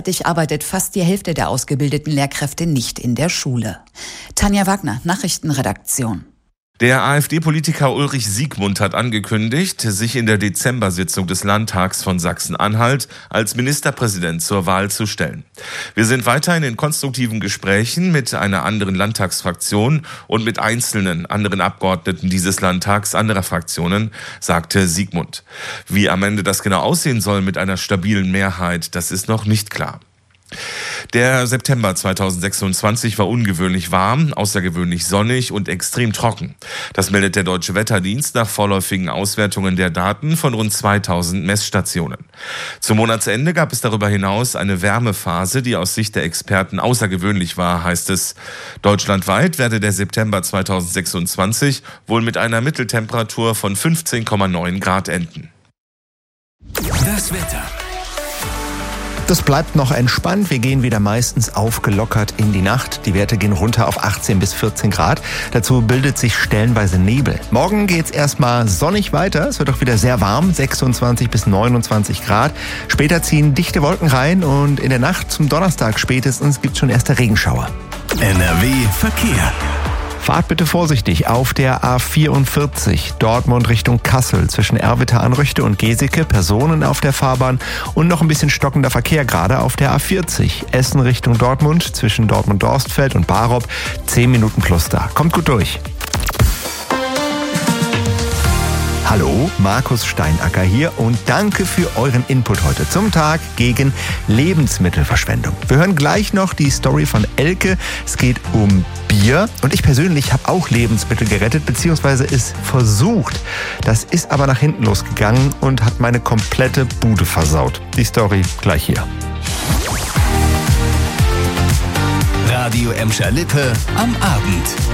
Gleichzeitig arbeitet fast die Hälfte der ausgebildeten Lehrkräfte nicht in der Schule. Tanja Wagner, Nachrichtenredaktion. Der AfD-Politiker Ulrich Siegmund hat angekündigt, sich in der Dezember-Sitzung des Landtags von Sachsen-Anhalt als Ministerpräsident zur Wahl zu stellen. Wir sind weiterhin in konstruktiven Gesprächen mit einer anderen Landtagsfraktion und mit einzelnen anderen Abgeordneten dieses Landtags anderer Fraktionen, sagte Siegmund. Wie am Ende das genau aussehen soll mit einer stabilen Mehrheit, das ist noch nicht klar. Der September 2026 war ungewöhnlich warm, außergewöhnlich sonnig und extrem trocken. Das meldet der Deutsche Wetterdienst nach vorläufigen Auswertungen der Daten von rund 2000 Messstationen. Zum Monatsende gab es darüber hinaus eine Wärmephase, die aus Sicht der Experten außergewöhnlich war, heißt es. Deutschlandweit werde der September 2026 wohl mit einer Mitteltemperatur von 15,9 Grad enden. Das Wetter. Das bleibt noch entspannt. Wir gehen wieder meistens aufgelockert in die Nacht. Die Werte gehen runter auf 18 bis 14 Grad. Dazu bildet sich stellenweise Nebel. Morgen geht's erstmal sonnig weiter. Es wird auch wieder sehr warm, 26 bis 29 Grad. Später ziehen dichte Wolken rein und in der Nacht zum Donnerstag spätestens gibt's schon erste Regenschauer. NRW Verkehr. Fahrt bitte vorsichtig auf der A44 Dortmund Richtung Kassel zwischen Erwitter-Anrüchte und Geseke, Personen auf der Fahrbahn und noch ein bisschen stockender Verkehr gerade auf der A40 Essen Richtung Dortmund zwischen Dortmund-Dorstfeld und Barop, 10 Minuten plus da. Kommt gut durch. Hallo, Markus Steinacker hier und danke für euren Input heute zum Tag gegen Lebensmittelverschwendung. Wir hören gleich noch die Story von Elke. Es geht um Bier und ich persönlich habe auch Lebensmittel gerettet bzw. es versucht. Das ist aber nach hinten losgegangen und hat meine komplette Bude versaut. Die Story gleich hier. Radio Emscher Lippe am Abend.